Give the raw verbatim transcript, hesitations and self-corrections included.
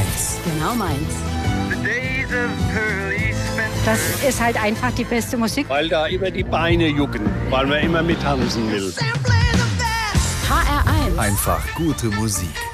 eins. Genau meins. Das ist halt einfach die beste Musik. Weil da immer die Beine jucken, weil man immer mit tanzen will. H R eins. Einfach gute Musik.